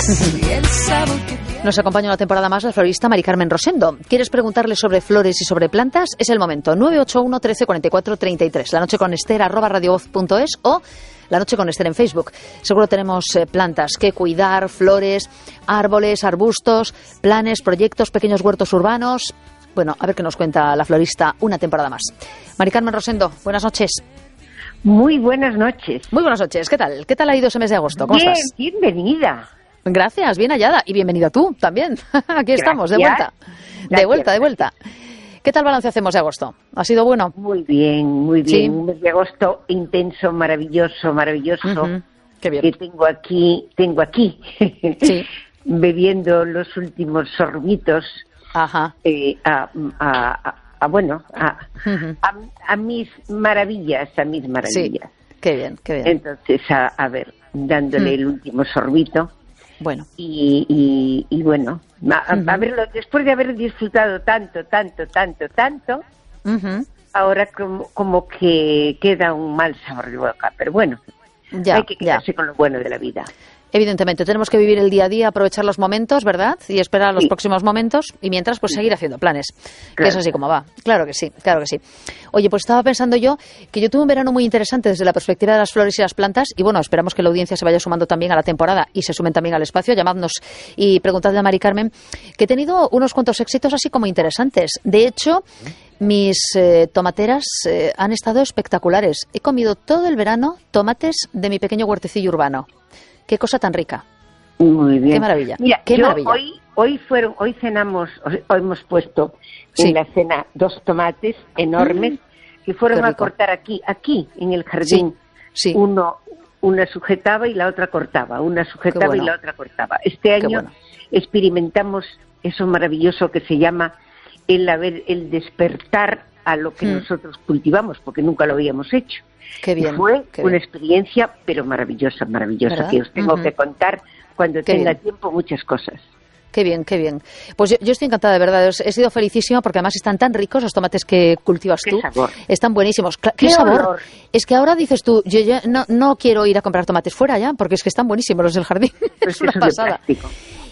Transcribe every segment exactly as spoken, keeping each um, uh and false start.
Nos acompaña una temporada más la florista Mari Carmen Rosendo. ¿Quieres preguntarle sobre flores y sobre plantas? Es el momento. nueve ocho uno, trece, cuarenta y cuatro, treinta y tres. La noche con Esther, arroba radiovoz punto es o La Noche con Esther en Facebook. Seguro tenemos eh, plantas que cuidar, flores, árboles, arbustos, planes, proyectos, pequeños huertos urbanos. Bueno, a ver qué nos cuenta la florista una temporada más. Mari Carmen Rosendo, buenas noches. Muy buenas noches. Muy buenas noches. ¿Qué tal? ¿Qué tal ha ido ese mes de agosto? ¿Cómo Bien, estás? bienvenida. Gracias, bien hallada. Y bienvenida tú también. Aquí estamos, de vuelta. Gracias. De vuelta, de vuelta. ¿Qué tal balance hacemos de agosto? ¿Ha sido bueno? Muy bien, muy bien. Sí. Un mes de agosto intenso, maravilloso, maravilloso. Uh-huh. Qué bien. Que tengo aquí, tengo aquí, Sí. bebiendo los últimos sorbitos. Ajá. Eh, a, a, a, a, bueno, a, Uh-huh. a, a mis maravillas, a mis maravillas. Sí. Qué bien, qué bien. Entonces, a, a ver, dándole Mm. el último sorbito. Bueno. Y, y, y bueno, a, Uh-huh. a verlo, después de haber disfrutado tanto, tanto, tanto, tanto, Uh-huh. ahora como, como que queda un mal sabor de boca. Pero bueno, Ya, hay que ya. quedarse con lo bueno de la vida. Evidentemente, tenemos que vivir el día a día, aprovechar los momentos, ¿verdad? Y esperar a los Sí. próximos momentos y mientras, pues seguir haciendo planes. Que Claro. es así como va. Claro que sí, claro que sí. Oye, pues estaba pensando yo que yo tuve un verano muy interesante desde la perspectiva de las flores y las plantas y bueno, esperamos que la audiencia se vaya sumando también a la temporada y se sumen también al espacio. Llamadnos y preguntadle a Mari Carmen que he tenido unos cuantos éxitos así como interesantes. De hecho, mis eh, tomateras eh, han estado espectaculares. He comido todo el verano tomates de mi pequeño huertecillo urbano. Qué cosa tan rica. Muy bien. Qué maravilla. Mira, Qué yo maravilla. hoy hoy fueron hoy cenamos, hoy hemos puesto Sí. en la cena dos tomates enormes que fueron Qué a rico. cortar aquí, aquí en el jardín. Sí. Uno una sujetaba y la otra cortaba, una sujetaba bueno. y la otra cortaba. Este año bueno. experimentamos eso maravilloso que se llama el haber el despertar a lo que Mm. nosotros cultivamos, porque nunca lo habíamos hecho. Qué bien. Y fue qué una bien. experiencia, pero maravillosa, maravillosa, ¿Verdad? que os tengo Ujú. que contar cuando Qué tenga bien. tiempo muchas cosas. Qué bien, qué bien. Pues yo, yo estoy encantada, de verdad. He sido felicísima porque además están tan ricos los tomates que cultivas Qué tú. sabor. Están buenísimos. Cla- ¿Qué, Qué sabor? olor. Es que ahora dices tú, yo ya no, no quiero ir a comprar tomates fuera ya, porque es que están buenísimos los del jardín. Pues Es una eso de pasada. plástico.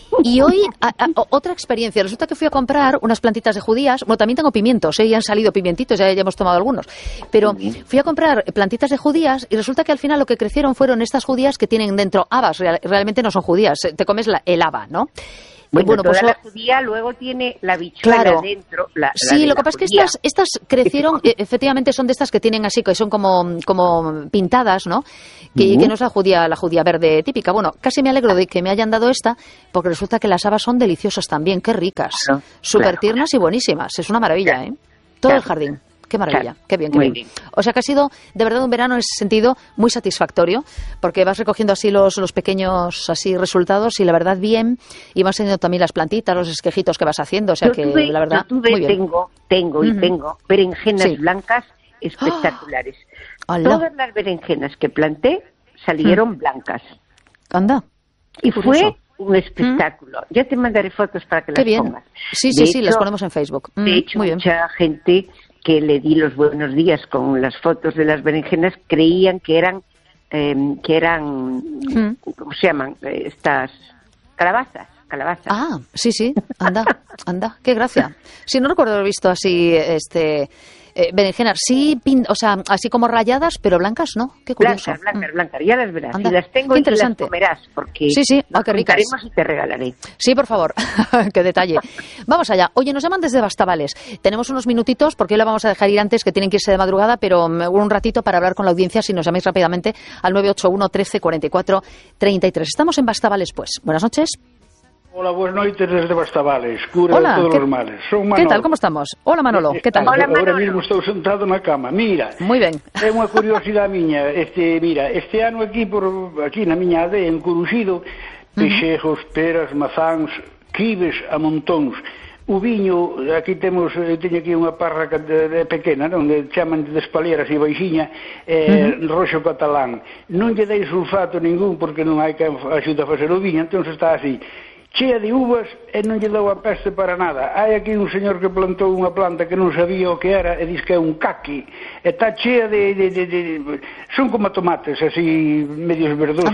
Y hoy, a- a- otra experiencia. Resulta que fui a comprar unas plantitas de judías. Bueno, también tengo pimientos, ¿eh? Ya han salido pimientitos, ya, ya hemos tomado algunos. Pero Muy bien. fui a comprar plantitas de judías y resulta que al final lo que crecieron fueron estas judías que tienen dentro habas. Real- realmente no son judías, eh, te comes la, el haba, ¿no? Bueno, Bueno, toda pues la lo- judía luego tiene la bichuela Claro. dentro. La, la Sí, de lo la que pasa es que judía. estas, estas crecieron, eh, efectivamente son de estas que tienen así, que son como, como pintadas, ¿no? Que, Ujú. que no es la judía, la judía verde típica. Bueno, casi me alegro de que me hayan dado esta, porque resulta que las habas son deliciosas también, qué ricas. Claro, Súper claro. tiernas y buenísimas. Es una maravilla, Claro. ¿eh? Todo el Claro. jardín. Qué maravilla, Claro. qué bien, qué Muy bien. bien. O sea que ha sido de verdad un verano en ese sentido muy satisfactorio, porque vas recogiendo así los, los pequeños así resultados y la verdad bien, y vas teniendo también las plantitas, los esquejitos que vas haciendo, o sea Yo que tuve, la verdad, yo tuve, muy bien. tengo, tengo y Ujú. tengo berenjenas Sí. blancas espectaculares. ¡Hala! Todas las berenjenas que planté salieron blancas. Anda. Y Qué fue curioso. un espectáculo. Ya te mandaré fotos para que Qué las bien. pongas. Sí, De sí, sí, hecho- las ponemos en Facebook. De Mm, hecho, muy bien. mucha gente que le di los buenos días con las fotos de las berenjenas creían que eran, eh, que eran, Mm. ¿cómo se llaman? Eh, Estas calabazas, calabazas. Ah, sí, sí, anda, anda, qué gracia. Sí, no recuerdo haber visto así, este, eh, berenjenas, sí, pin- o sea, así como rayadas, pero blancas, ¿no? Qué curioso. Blancas, blancas, Mm. blancas, ya las verás. Anda, Y las tengo qué y te las interesante. comerás, porque Sí, sí, ah, nos qué ricas. juntaremos y te regalaré. Sí, por favor, qué detalle. Vamos allá. Oye, nos llaman desde Bastavales. Tenemos unos minutitos, porque hoy la vamos a dejar ir antes, que tienen que irse de madrugada, pero mm, un ratito para hablar con la audiencia, si nos llamáis rápidamente, al nueve ocho uno, trece, cuarenta y cuatro, treinta y tres. Estamos en Bastavales, pues. Buenas noches. Hola, buenas noites desde Bastavales, cura Hola, de todos ¿qué- os males. Son ¿Qué Manolo. tal? ¿Cómo estamos? Hola, Manolo. ¿Qué tal? Hola, Ahora Manolo. mismo estou sentado na cama. Mira, Muy bien. é unha curiosidade miña. Este, mira, este ano aquí por aquí na miña aldea en Curuxido, pexejos, peras, mazáns, quibes a montóns. O viño, aquí temos, eu teño aquí unha parra de, de pequena, non, de chaman de espalieras e baixiña, eh, uh -huh. roxo catalán. Non lle dei sulfato ningún porque non hai que axuda a facer o viño, entón está así. Chea de uvas e non lle dou a peste para nada. Hai aquí un señor que plantou unha planta que non sabía o que era e diz que é un caqui. E está chea de, de, de, de... Son como tomates, así, medios verdosos.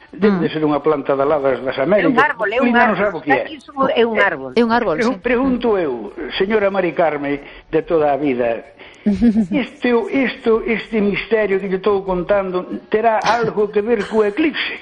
debe de ser unha planta da ladas das Américas. É un árbol, é un árbol. É un árbol. É un árbol, sí. Pregunto eu, señora Mari Carme, de toda a vida, este, isto, este misterio que lle estou contando terá algo que ver co eclipse?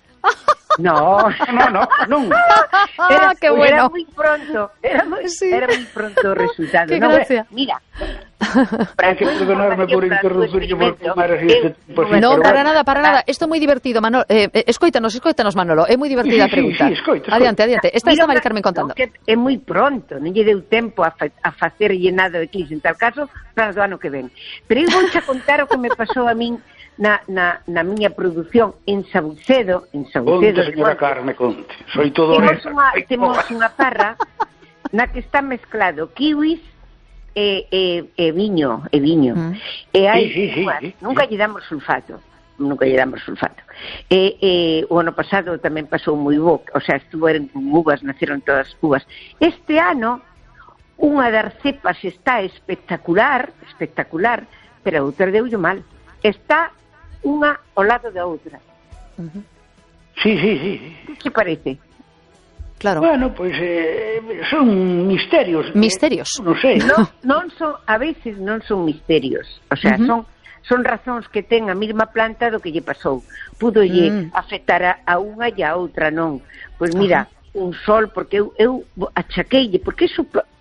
No, no, no, non. Era, qué bueno. Era moi pronto, era moi, sí. era moi pronto o resultado. Qué no, gracia. Mira, Para que perdonarme por interrumpir por tomar así este tipo así, No, pero para bueno. nada, para nada. Isto é moi divertido, Manolo. Eh, eh, escoítanos, escoítanos, Manolo. É moi divertida a Sí, sí, pregunta. sí, escoito, escoito. Adiante, adiante. Esta Mira, está Mari Carmen contando. No, que é moi pronto, non lle deu tempo a, fa, a facerlle nada de eclipse, en tal caso, para o ano que ven. Pero eu vou xa contar o que me pasou a min na, na, na miña produción en Sabucedo, en Sabucedo. Conte, señora Carme, conte. Soy todo Temos reza. unha, temos unha parra na que está mezclado kiwis e, e, e viño, e viño. Mm. E hai Sí, sí, sí, uvas, sí, nunca sí. lle damos sulfato. Nunca lle damos sulfato. E, e o ano pasado tamén pasou moi bo, o sea, estuveron con uvas, naceron todas uvas. Este ano, unha das cepas está espectacular, espectacular, pero a outra deullo mal. Está unha ao lado da outra. Uh-huh. Sí, sí, sí. Que parece? Claro. Bueno, pois pues, eh, son misterios. Misterios. Eh, non sei. Non, non son, a veces non son misterios. O sea, Uh-huh. son son razóns que ten a mesma planta do que lle pasou. Pudolle Mm. afectar a, a unha e a outra non. Pois mira, uh-huh. un sol, porque eu, eu achaqueille, porque iso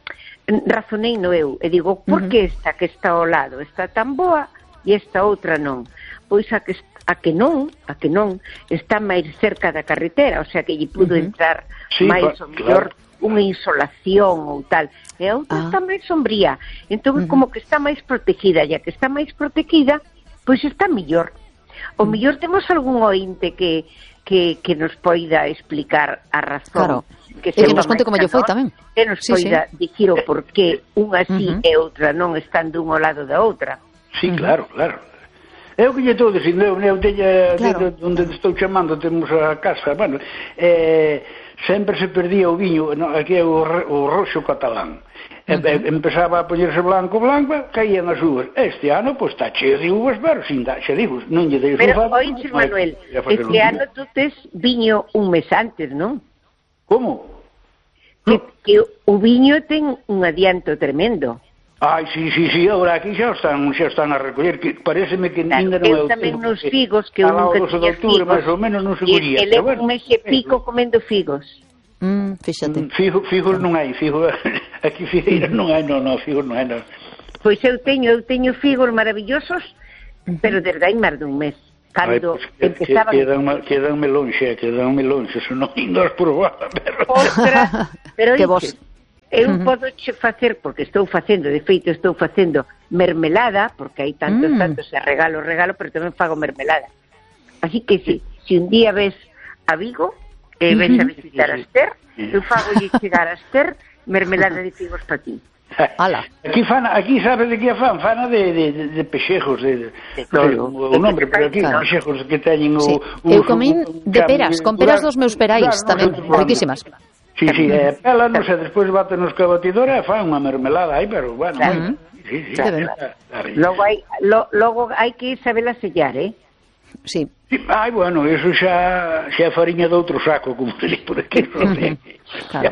razonei no eu, e digo, por Uh-huh. que esta que está ao lado está tan boa e esta outra non? Pois a que a que non, a que non está máis cerca da carretera, o sea que lle pudo Uh-huh. entrar Sí, máis pa, o mellor claro. unha insolación ou tal, e a outra Ah. está máis sombría, entón Uh-huh. como que está máis protegida, e a que está máis protegida, pois está mellor. O mellor temos algún ointe que, que, que nos poida explicar a razón. Claro. Que E que nos sepa conte como máis lle foi a nós, tamén. que nos Sí, poida sí. dicir o porqué unha así Uh-huh. e outra non están dun ao lado da outra. Sí, claro, claro. É o que lle estou dicindo, eu, eu teña, Claro. de, onde estou chamando, temos a casa, bueno, eh, sempre se perdía o viño, no, aquí é o, o roxo catalán. Uh-huh. E, e, empezaba a poñerse blanco, blanco, caían as uvas. Este ano, pois, está cheo de uvas, pero sin dar, xa digo, non lle dei Pero, sulfato. oíches, Manuel, este ano tú tes viño un mes antes, non? Como? Que, que o viño ten un adianto tremendo. Ai, sí, sí, sí, agora aquí xa están, xa están a recoller, que pareceme que Claro, ainda non é eu o tamén tempo, nos porque figos, que eu alá ao nunca doce de tiña outubro, figos, máis ou menos, non se e collía. ele pero bueno, un mes e pico comendo figos. Mm, fíxate. Mm, Fijo, figos non hai, figo, aquí figueiras non hai, non, non, figos non hai, non. Pois eu teño, eu teño figos maravillosos, pero desde hai máis dun mes. Cando Ai, pues, que, empezaban... que, quedan, quedanme lonxe, quedanme lonxe, se non indo as probar, pero... Outra, pero Que dice, vos. eu Uh-huh. podo che facer, porque estou facendo, de feito estou facendo mermelada, porque hai tantos, Mm. tantos, e regalo, regalo, pero tamén fago mermelada. Así que si, si un día ves a Vigo, e ves a visitar a Esther, eu fago lle chegar a Esther mermelada de figos para ti. Ala. Aquí fana, aquí sabe de que a fan, fana de, de, de, de pexejos, de, de, De todo. o nombre, pero aquí Claro. pexejos que teñen o... Sí. o- Eu o- comín o- de peras, con peras dos meus perais Claro, tamén, nosotros vamos. riquísimas. Sí, sí, eh, pélanos e despois batenos ca batidora e fan unha mermelada aí, pero bueno, Claro. bueno, sí, sí, Claro. está- está bien. Logo hai, lo, logo hai que sabela sellar, eh? Sí. Sí, ai, bueno, eso xa, xa é fariña de outro saco, como se li por aquí. Non sei. Claro.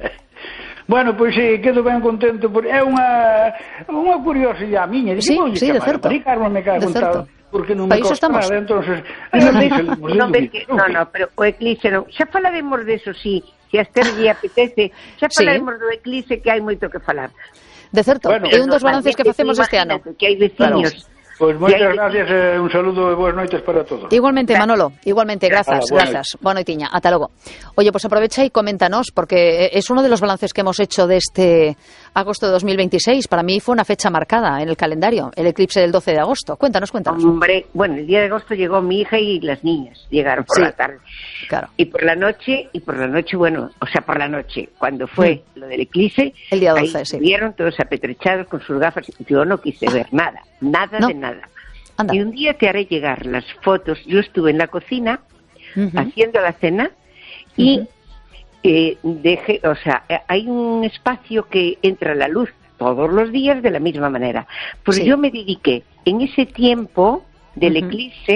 Bueno, pois sí, quedo ben contento, por... é unha, unha curiosidade miña. Sí, sí, de certo. Mari Carmen me cae De contado, certo. porque non Pa me iso estamos. constaba, entonces... Pero non ves, salimos de non ves dúbida. que, no, no, pero o eclipse non. Xa falaremos deso, sí, se a Esther lle apetece, xa Sí. falaremos do eclipse que hai moito que falar. De certo, Bueno, é un dos balances que facemos este ano. Imagínate que hai veciños. Pois que hai moitas veciños. gracias, eh, un saludo e boas noites para todos. Igualmente, Manolo, igualmente, grazas, Hola, buena grazas. Boa noitiña, ata logo. Oye, pues aprovecha y coméntanos, porque es uno de los balances que hemos hecho de este agosto de dos mil veintiséis. Para mí fue una fecha marcada en el calendario, el eclipse del doce de agosto. Cuéntanos, cuéntanos. Hombre, bueno, el día de agosto llegó mi hija y las niñas, llegaron por Sí. la tarde. Claro. Y por la noche, y por la noche, bueno, o sea, por la noche, cuando fue lo del eclipse, El día ahí doce, sí. estuvieron todos apetrechados con sus gafas. Yo no quise ver nada, nada No. de nada. Anda. Y un día te haré llegar las fotos. Yo estuve en la cocina Ujú. haciendo la cena y Ujú. eh, dejé, o sea, eh, hay un espacio que entra la luz todos los días de la misma manera. Pues Sí. yo me dediqué en ese tiempo del Ujú. eclipse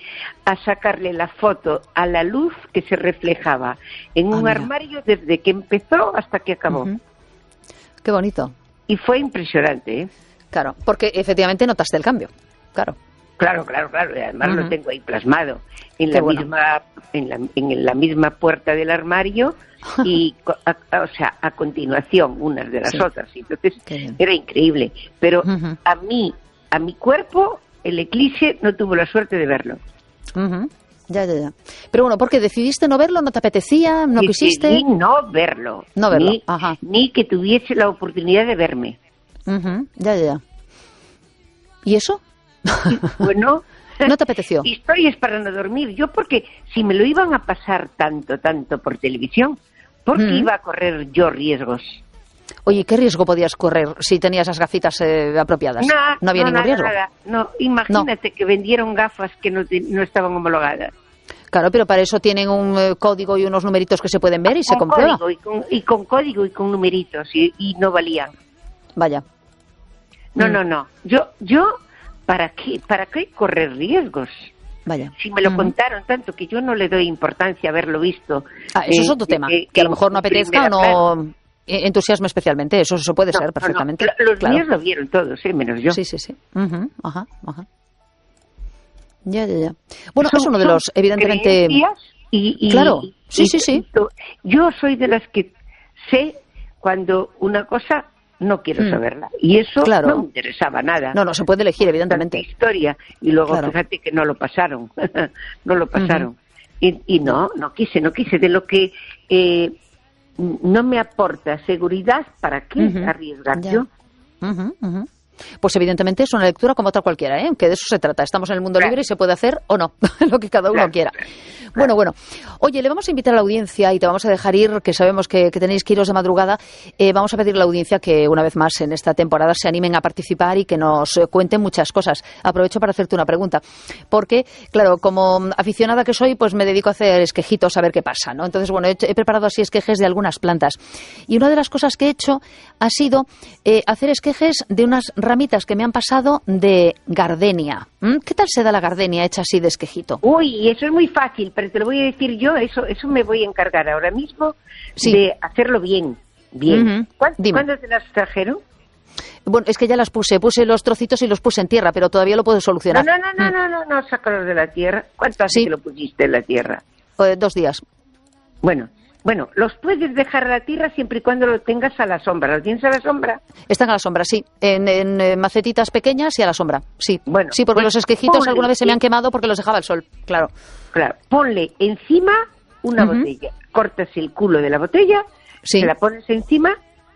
a sacarle la foto a la luz que se reflejaba en un ah, armario desde que empezó hasta que acabó. Uh-huh. Qué bonito. Y fue impresionante, ¿eh? Claro, porque efectivamente notaste el cambio, claro. Claro, claro, claro, y además uh-huh. lo tengo ahí plasmado en Qué la bueno. misma en la, en la misma puerta del armario y a, a, o sea, a continuación unas de las sí. otras. Entonces era increíble, pero uh-huh. a mí, a mi cuerpo el eclipse no tuvo la suerte de verlo. Uh-huh. Ya, ya, ya. Pero bueno, ¿por qué decidiste no verlo? ¿No te apetecía? ¿No Decidí quisiste? no verlo. No verlo, ni, ajá. Ni que tuviese la oportunidad de verme. Uh-huh. Ya, ya, ya. ¿Y eso? Bueno, ¿no te apeteció? Historias para no dormir. Yo porque si me lo iban a pasar tanto, tanto por televisión, ¿por qué mm. iba a correr yo riesgos? Oye, ¿qué riesgo podías correr si tenías esas gafitas eh, apropiadas? No, no había no, ningún nada, riesgo. Nada. No, imagínate no. que vendieron gafas que no, te, no estaban homologadas. Claro, pero para eso tienen un eh, código y unos numeritos que se pueden ver y con se comprueba. Código y, con, y con código y con numeritos y, y no valían. Vaya. No, mm. no, no. Yo, yo, ¿para qué, para qué correr riesgos? Vaya. Si me lo mm. contaron tanto que yo no le doy importancia a haberlo visto. Ah, eso eh, es otro tema. Eh, que a lo mejor no apetezca o no entusiasma especialmente. Eso, eso puede no, ser perfectamente. No, no. Los claro. míos lo vieron todos, ¿eh? Menos yo. Sí, sí, sí. Uh-huh. Ajá, ajá. Ya, ya, ya. Bueno, son, es uno de los, evidentemente... Y, y, claro, y, sí, y, sí, sí. Yo soy de las que sé cuando una cosa no quiero mm. saberla. Y eso claro. no me interesaba nada. No, no, se puede elegir, evidentemente. Tanta historia. Y luego, claro. fíjate que no lo pasaron. no lo pasaron. Uh-huh. y, y no, no quise, no quise. De lo que eh, no me aporta seguridad, ¿para qué uh-huh. arriesgar ya. yo? Uh-huh, uh-huh. Pues evidentemente es una lectura como otra cualquiera, ¿eh? Que de eso se trata. Estamos en el mundo claro. libre y se puede hacer o no, lo que cada uno claro. quiera. Bueno, bueno. Oye, le vamos a invitar a la audiencia y te vamos a dejar ir, que sabemos que, que tenéis que iros de madrugada. Eh, vamos a pedir a la audiencia que una vez más en esta temporada se animen a participar y que nos eh, cuenten muchas cosas. Aprovecho para hacerte una pregunta. Porque, claro, como aficionada que soy, pues me dedico a hacer esquejitos a ver qué pasa, ¿no? Entonces, bueno, he, he preparado así esquejes de algunas plantas. Y una de las cosas que he hecho ha sido eh, hacer esquejes de unas ramitas que me han pasado de gardenia. ¿Mm? ¿Qué tal se da la gardenia hecha así de esquejito? Uy, eso es muy fácil, pero te lo voy a decir yo, eso eso me voy a encargar ahora mismo sí. de hacerlo bien. Bien. Uh-huh. ¿Cuándo, ¿Cuándo te las trajeron? Bueno, es que ya las puse, puse los trocitos y los puse en tierra, pero todavía lo puedo solucionar. No, no, no, mm. no, no, no, sácalos de la tierra. ¿Cuánto hace sí. que lo pusiste en la tierra? Eh, dos días. Bueno, bueno, los puedes dejar a la tierra siempre y cuando lo tengas a la sombra. ¿Lo tienes a la sombra? Están a la sombra, sí. En, en, en macetitas pequeñas y a la sombra, sí. Bueno, sí, porque pues los esquejitos ponle, alguna vez se me han quemado porque los dejaba al sol, claro. Claro, ponle encima una uh-huh. botella. Cortas el culo de la botella, sí. te la pones encima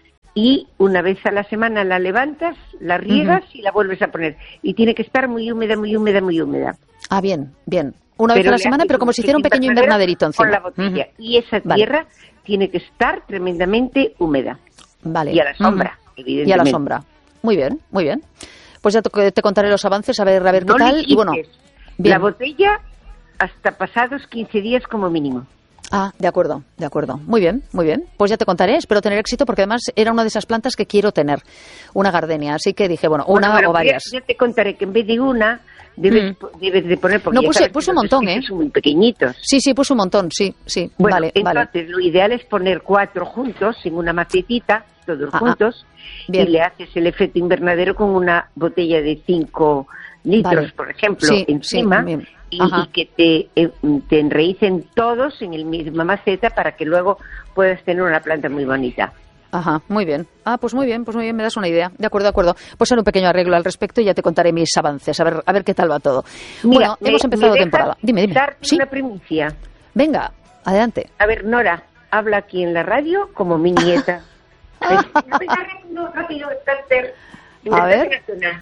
y una vez a la semana la levantas, la riegas uh-huh. y la vuelves a poner. Y tiene que estar muy húmeda, muy húmeda, muy húmeda. Ah, bien, bien. Una vez a la semana, pero como si hiciera un pequeño invernaderito encima. Con la botella. Uh-huh. Y esa tierra vale. tiene que estar tremendamente húmeda. Vale. Y a la sombra, uh-huh. evidentemente. Y a la sombra. Muy bien, muy bien. Pues ya te, te contaré los avances, a ver, a ver no qué tal. Y bueno, bien. La botella hasta pasados quince días como mínimo. Ah, de acuerdo, de acuerdo. Muy bien, muy bien. Pues ya te contaré, espero tener éxito porque además era una de esas plantas que quiero tener, una gardenia. Así que dije, bueno, una bueno, o varias. Ya, ya te contaré que en vez de una, debes, mm. debes de poner... No, puse, puse un montón, ¿eh? Son muy pequeñitos. Sí, sí, puse un montón, sí, sí. Bueno, vale, entonces vale. lo ideal es poner cuatro juntos en una macetita, todos ah, juntos, bien. Y le haces el efecto invernadero con una botella de cinco litros, vale. por ejemplo, sí, encima... Sí, Y, y que te, eh, te enraícen todos en el misma maceta para que luego puedas tener una planta muy bonita. Ajá, muy bien. Ah, pues muy bien, pues muy bien, me das una idea. De acuerdo, de acuerdo. Pues haré un pequeño arreglo al respecto y ya te contaré mis avances, a ver, a ver qué tal va todo. Mira, bueno, me, hemos empezado me temporada. Dime, dime. Darte ¿Sí? una primicia. Venga, adelante. A ver, Nora, habla aquí en la radio como mi nieta. A ver.